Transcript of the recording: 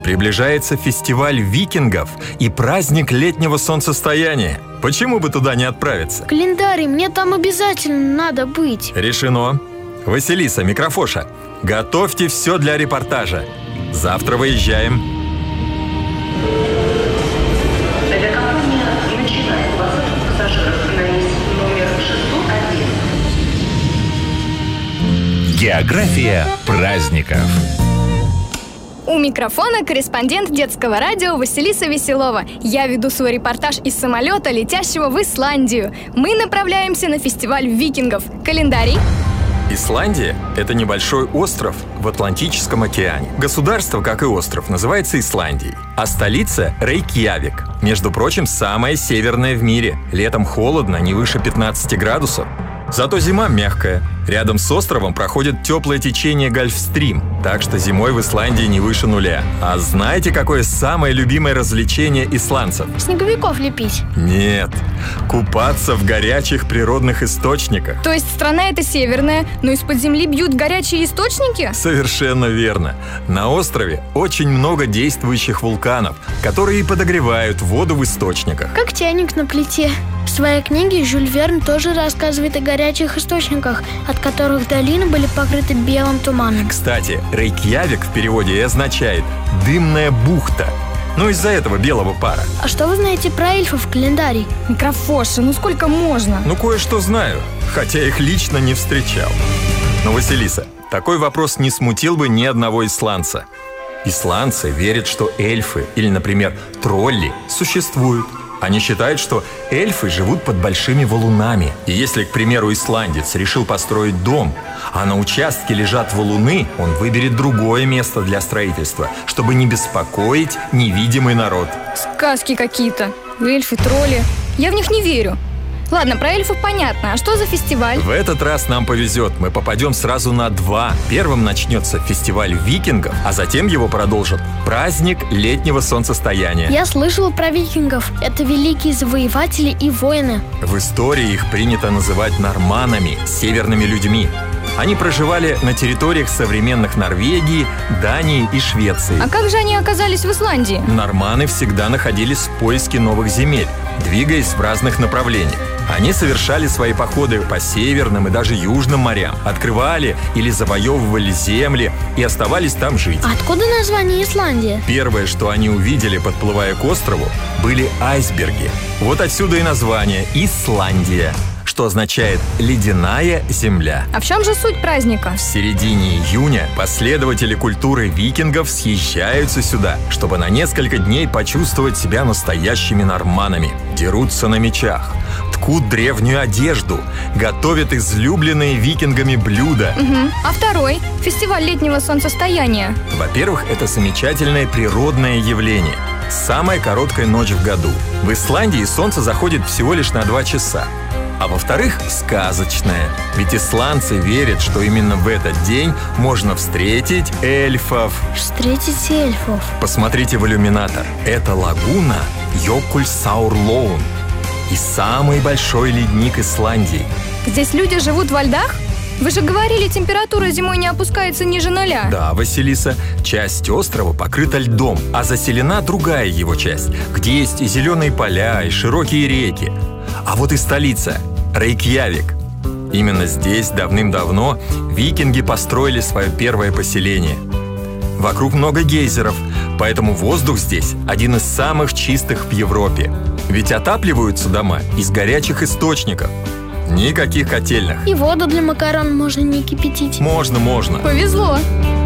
Приближается фестиваль викингов и праздник летнего солнцестояния. Почему бы туда не отправиться? Календарь, мне там обязательно надо быть. Решено. Василиса, Микрофоша, готовьте все для репортажа. Завтра выезжаем. Авиакомпания начинает посадку пассажиров на рейс номер 601. География праздников. У микрофона корреспондент детского радио Василиса Веселова. Я веду свой репортаж из самолета, летящего в Исландию. Мы направляемся на фестиваль викингов. Календарий. Исландия – это небольшой остров в Атлантическом океане. Государство, как и остров, называется Исландией, а столица – Рейкьявик. Между прочим, самая северная в мире. Летом холодно, не выше 15 градусов. Зато зима мягкая. Рядом с островом проходит теплое течение Гольфстрим, так что зимой в Исландии не выше нуля. А знаете, какое самое любимое развлечение исландцев? Снеговиков лепить. Нет, купаться в горячих природных источниках. То есть страна эта северная, но из-под земли бьют горячие источники? Совершенно верно. На острове очень много действующих вулканов, которые и подогревают воду в источниках. Как чайник на плите. В своей книге Жюль Верн тоже рассказывает о горячих источниках, от которых долины были покрыты белым туманом. Кстати, Рейкьявик в переводе и означает «дымная бухта». Ну, из-за этого белого пара. А что вы знаете про эльфов в календарии? Микрофоша, ну сколько можно? Ну, кое-что знаю, хотя их лично не встречал. Но, Василиса, такой вопрос не смутил бы ни одного исландца. Исландцы верят, что эльфы или, например, тролли существуют. Они считают, что эльфы живут под большими валунами. И если, к примеру, исландец решил построить дом, а на участке лежат валуны, он выберет другое место для строительства, чтобы не беспокоить невидимый народ. Сказки какие-то. Эльфы, тролли. Я в них не верю. Ладно, про эльфов понятно. А что за фестиваль? В этот раз нам повезет. Мы попадем сразу на два. Первым начнется фестиваль викингов, а затем его продолжит праздник летнего солнцестояния. Я слышала про викингов. Это великие завоеватели и воины. В истории их принято называть норманами, северными людьми. Они проживали на территориях современных Норвегии, Дании и Швеции. А как же они оказались в Исландии? Норманы всегда находились в поиске новых земель, двигаясь в разных направлениях. Они совершали свои походы по северным и даже южным морям, открывали или завоевывали земли и оставались там жить. А откуда название Исландия? Первое, что они увидели, подплывая к острову, были айсберги. Вот отсюда и название Исландия, что означает «ледяная земля». А в чем же суть праздника? В середине июня последователи культуры викингов съезжаются сюда, чтобы на несколько дней почувствовать себя настоящими норманами. Дерутся на мечах, ткут древнюю одежду, готовят излюбленные викингами блюда. А второй? Фестиваль летнего солнцестояния. Во-первых, это замечательное природное явление. Самая короткая ночь в году. В Исландии солнце заходит всего лишь на 2 часа. А во-вторых, сказочное. Ведь исландцы верят, что именно в этот день можно встретить эльфов. Встретить эльфов. Посмотрите в иллюминатор. Это лагуна Jökulsárlón и самый большой ледник Исландии. Здесь люди живут во льдах? Вы же говорили, температура зимой не опускается ниже 0. Да, Василиса, часть острова покрыта льдом, а заселена другая его часть, где есть и зеленые поля, и широкие реки. А вот и столица – Рейкьявик. Именно здесь давным-давно викинги построили свое первое поселение. Вокруг много гейзеров, поэтому воздух здесь один из самых чистых в Европе. Ведь отапливаются дома из горячих источников. Никаких котельных. И воду для макарон можно не кипятить. Можно. Повезло.